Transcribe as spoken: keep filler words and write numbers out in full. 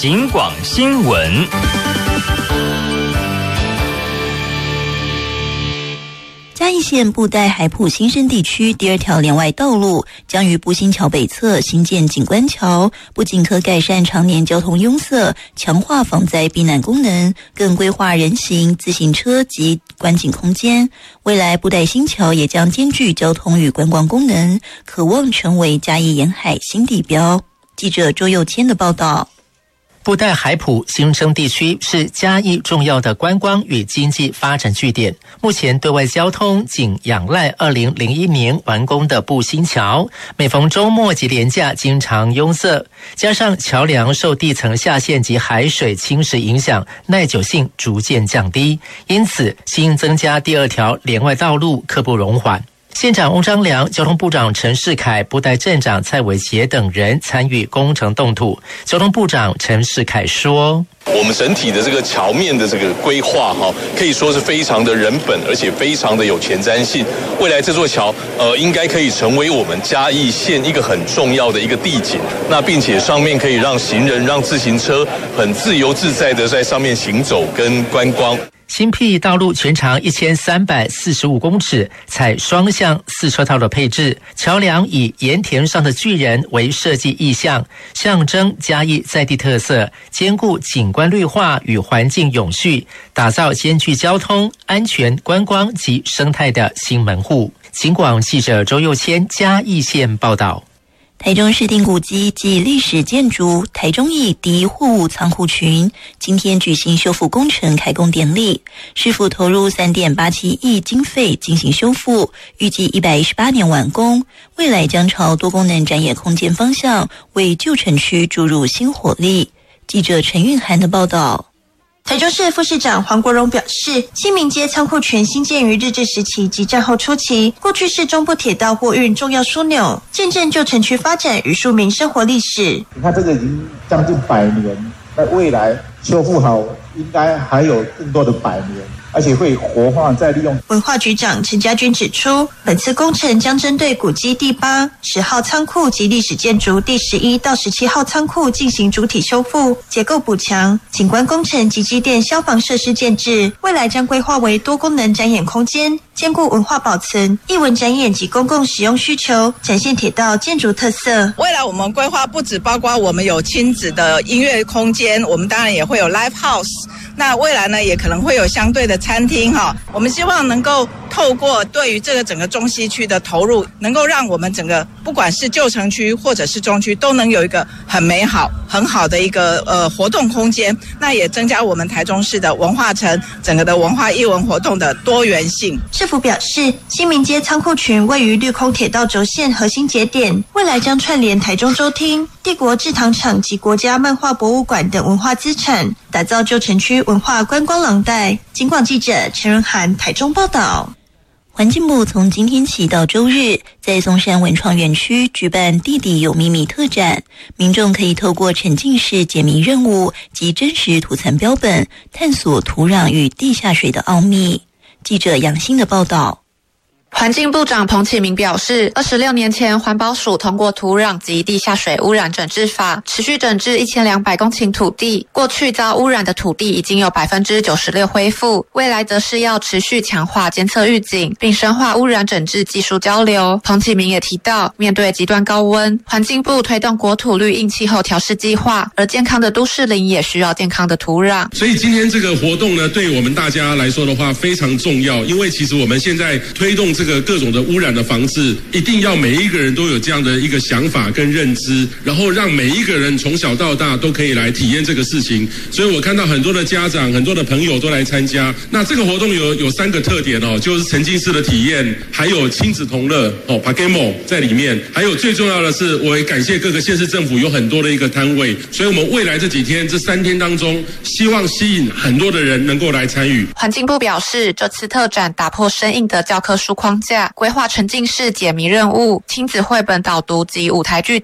警广新闻。 嘉义县布袋海埔新生地区第二条连外道路将于步行桥北侧新建景观桥，不仅可改善常年交通拥塞，强化防灾避难功能，更规划人行、自行车及观景空间。未来布袋新桥也将兼具交通与观光功能，可望成为嘉义沿海新地标。记者周佑谦的报道。 布袋海埔新生地区是嘉义重要的观光与经济发展据点，目前对外交通仅仰赖二零零一年完工的布新桥，每逢周末及连假经常拥塞，加上桥梁受地层下陷及海水侵蚀影响，耐久性逐渐降低，因此新增加第二条连外道路刻不容缓。县长翁章良、交通部长陈世凯、布袋镇长蔡伟杰等人参与工程动土。交通部长陈世凯说：“ 我们整体的这个桥面的这个规划哈，可以说是非常的人本，而且非常的有前瞻性。未来这座桥呃，应该可以成为我们嘉义县一个很重要的一个地景。那并且上面可以让行人、让自行车很自由自在的在上面行走跟观光。” 新辟道路全长一千三百四十五公尺，采双向四车道的配置，桥梁以盐田上的巨人为设计意象，象征嘉义在地特色，兼顾景观绿化与环境永续，打造兼具交通、安全、观光及生态的新门户。警广记者周佑谦嘉义县报道。 台中市定古迹及历史建筑台中驿第一货物仓库群今天举行修复工程开工典礼，市府投入 三点八七亿经费进行修复，预计一百一十八年完工，未来将朝多功能展演空间方向为旧城区注入新活力。记者陈韵涵的报道。 台中市副市长黄国荣表示，新民街仓库群兴建于日治时期及战后初期，过去是中部铁道货运重要枢纽，见证旧城区发展与庶民生活历史。 你看这个已经将近百年，那未来修复好，应该还有更多的百年，而且会活化再利用。 文化局长陈家军指出，本次工程将针对古迹第八、十号仓库及历史建筑第十一到十七号仓库进行主体修复、结构补强、景观工程及机电消防设施建制，未来将规划为多功能展演空间，兼顾文化保存、艺文展演及公共使用需求，展现铁道建筑特色。 未来我们规划不只包括我们有亲子的音乐空间，我们当然也会有 live house。那未来呢，也可能会有相对的餐厅哈。我们希望能够透过对于这个整个中西区的投入，能够让我们整个不管是旧城区或者是中区，都能有一个很美好、很好的一个呃活动空间。那也增加我们台中市的文化城整个的文化艺文活动的多元性。 市府表示，新民街仓库群位于绿空铁道轴线核心节点，未来将串联台中州厅、帝国制糖厂及国家漫画博物馆等文化资产，打造旧城区文化观光廊带。警广记者陈润涵台中报道。 环境部从今天起到周日，在松山文创园区举办地底有秘密特展，民众可以透过沉浸式解谜任务及真实土层标本，探索土壤与地下水的奥秘。记者杨欣的报道。 环境部长彭启明表示，二十六年前环保署通过土壤及地下水污染整治法，持续整治一千两百公顷土地，过去遭污染的土地已经有 百分之九十六 恢复，未来则是要持续强化监测预警，并深化污染整治技术交流。彭启明也提到，面对极端高温，环境部推动国土绿应气候调试计划，而健康的都市林也需要健康的土壤。 所以今天这个活动呢，对我们大家来说的话非常重要，因为其实我们现在推动这个各种的污染的防治，一定要每一个人都有这样的一个想法跟认知，然后让每一个人从小到大都可以来体验这个事情。所以我看到很多的家长、很多的朋友都来参加。那这个活动有有三个特点哦，就是沉浸式的体验，还有亲子同乐哦 ，Pakemo 在里面，还有最重要的是，我也感谢各个县市政府有很多的一个摊位，所以我们未来这几天、这三天当中，希望吸引很多的人能够来参与。 环境部表示，这次特展打破生硬的教科书框架，规划沉浸式解谜任务、亲子绘本导读及舞台剧